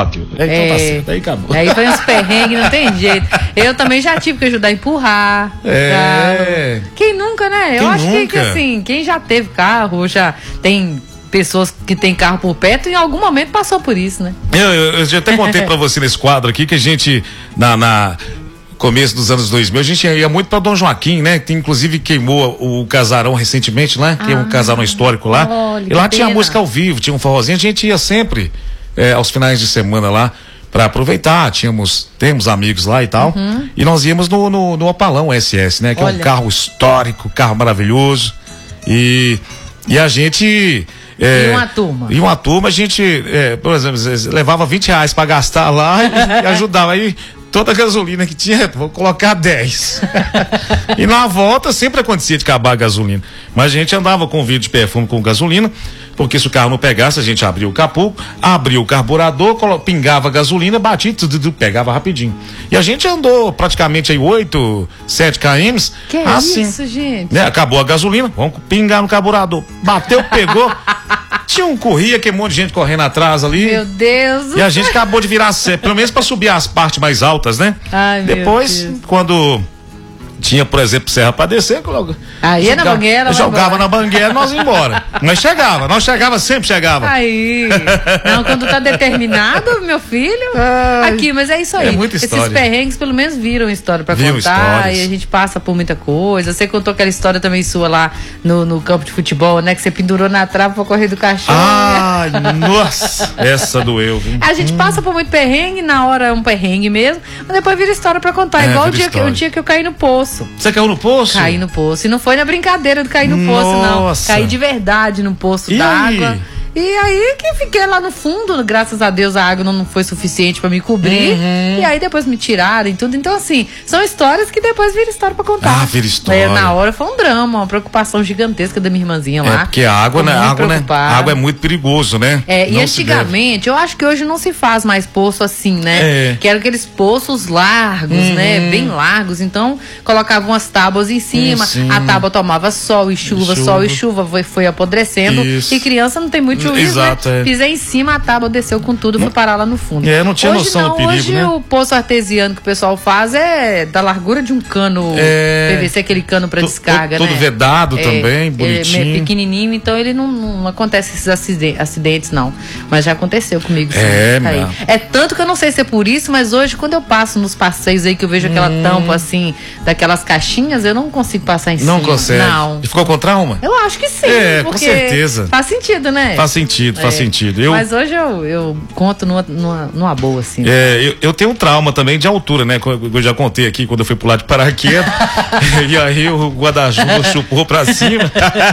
bateu. Então tá certo, aí acabou. Aí foi uns perrengues, não tem jeito. Eu também já tive que ajudar a empurrar. Carro. Quem nunca, né? Eu acho que assim, quem já teve carro, já tem pessoas que têm carro por perto, em algum momento passou por isso, né? Eu já até contei pra você nesse quadro aqui que a gente, na começo dos anos 2000, a gente ia muito pra Dom Joaquim, né? Que inclusive queimou o casarão recentemente lá, que é um casarão histórico lá. Olha, e lá tinha música ao vivo, tinha um forrozinho, a gente ia sempre aos finais de semana lá pra aproveitar, temos amigos lá e tal, e nós íamos no Opalão SS, né? Que é um carro histórico, carro maravilhoso, e a gente... E uma turma? A gente, por exemplo, levava R$20 pra gastar lá e ajudava. Aí toda a gasolina que tinha, vou colocar 10. E na volta sempre acontecia de acabar a gasolina. Mas a gente andava com vidro de perfume com gasolina, porque se o carro não pegasse, a gente abria o capô, abria o carburador, pingava a gasolina, batia, pegava rapidinho. E a gente andou praticamente aí 8, 7 km. Que assim, isso, gente? Né? Acabou a gasolina, vamos pingar no carburador. Bateu, pegou. Tinha um corria, que um monte de gente correndo atrás ali. Meu Deus. E a gente acabou de virar pelo menos pra subir as partes mais altas, né? Ai, depois, quando tinha, por exemplo, serra pra descer, aí na bangueira, jogava na bangueira, nós ia embora. Nós chegava, sempre chegava. Aí, não, quando tá determinado, meu filho, aqui, mas é isso aí. É muita história. Esses perrengues pelo menos viram história pra contar, histórias. E a gente passa por muita coisa. Você contou aquela história também sua lá no campo de futebol, né, que você pendurou na trave pra correr do cachorro. Ai, nossa, essa doeu, viu? A gente passa por muito perrengue, na hora é um perrengue mesmo, mas depois vira história pra contar, igual o dia que eu caí no poço. Você caiu no poço? Caí no poço. E não foi na brincadeira de cair no poço, não. Caí de verdade no poço d'água. E aí que fiquei lá no fundo, graças a Deus a água não foi suficiente pra me cobrir. E aí depois me tiraram e tudo. Então assim, são histórias que depois vira história pra contar. Vira história. Na hora foi um drama, uma preocupação gigantesca da minha irmãzinha lá. Porque a água, né? A água é muito perigoso, né? E antigamente, eu acho que hoje não se faz mais poço assim, né? Que eram aqueles poços largos, né? Bem largos. Então, colocavam umas tábuas em cima, a tábua tomava sol e chuva, foi apodrecendo. E criança não tem muito juízo, exato, né? Pisei em cima, a tábua desceu com tudo, fui parar lá no fundo. Não tinha noção do perigo, hoje né? O poço artesiano que o pessoal faz é da largura de um cano PVC, aquele cano para descarga, todo né? Vedado também, bonitinho. É pequenininho, então ele não acontece esses acidentes, não. Mas já aconteceu comigo, sim. É tanto que eu não sei se é por isso, mas hoje, quando eu passo nos passeios aí, que eu vejo aquela tampa, assim, daquelas caixinhas, eu não consigo passar em cima. Não consegue? Não. E ficou com trauma? Eu acho que sim. Com certeza. Faz sentido, né? Faz sentido. Mas hoje eu conto numa boa, assim. Eu tenho um trauma também de altura, né? Eu já contei aqui quando eu fui pular de paraquedas. E aí o guarda-chuva chupou pra cima.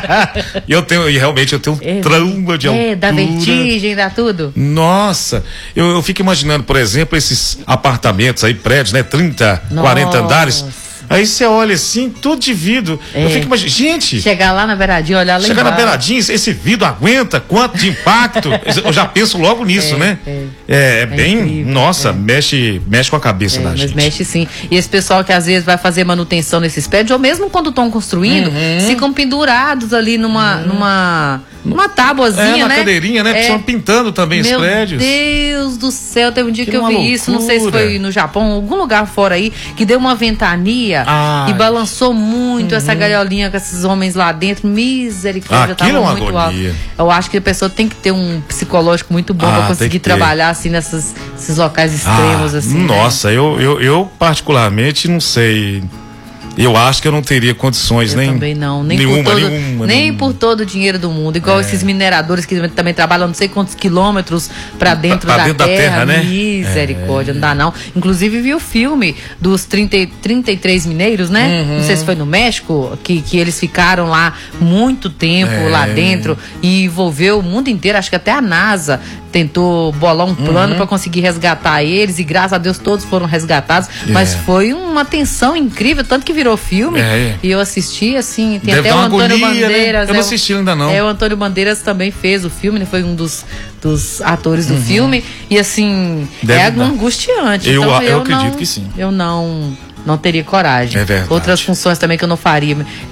E realmente eu tenho um trauma de altura. Dá vertigem, dá tudo. Nossa, eu fico imaginando, por exemplo, esses apartamentos aí, prédios, né? 30, 40 andares. Aí você olha assim, tudo de vidro. Eu fico imaginando, gente. Chegar lá na beiradinha, olhar lá embaixo. Chegar na beiradinha, esse vidro aguenta quanto de impacto? Eu já penso logo nisso, né? Bem. Incrível, nossa, mexe com a cabeça da gente. Mas mexe sim. E esse pessoal que às vezes vai fazer manutenção nesses prédios, ou mesmo quando estão construindo, ficam pendurados ali numa tábuazinha, né? Na cadeirinha, né? Estão pintando também os prédios. Meu Deus do céu, teve um dia que eu vi isso, não sei se foi no Japão, algum lugar fora aí, que deu uma ventania e balançou muito essa gaiolinha com esses homens lá dentro. Misericórdia, tava muito alto. Eu acho que a pessoa tem que ter um psicológico muito bom pra conseguir trabalhar assim nesses locais extremos, assim. Nossa, né? eu particularmente não sei. Eu acho que eu não teria condições, eu também não, nem por todo o dinheiro do mundo, igual esses mineradores que também trabalham não sei quantos quilômetros pra dentro da terra, né? Misericórdia, não dá não. Inclusive vi o filme dos 33 mineiros, né? Não sei se foi no México, que eles ficaram lá muito tempo lá dentro e envolveu o mundo inteiro, acho que até a NASA tentou bolar um plano para conseguir resgatar eles, e graças a Deus todos foram resgatados, mas foi uma tensão incrível, tanto que virou filme, e eu assisti, assim, tem até o Antônio Bandeiras, né? Eu não assisti ainda não. O Antônio Bandeiras também fez o filme, ele foi um dos atores do filme, e assim, angustiante. Eu acredito que sim. Eu não teria coragem. É verdade. Outras funções também que eu não faria,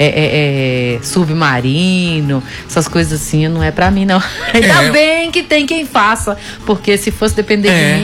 submarino, essas coisas assim, não é pra mim, não. Ainda bem que tem quem faça, porque se fosse depender de mim,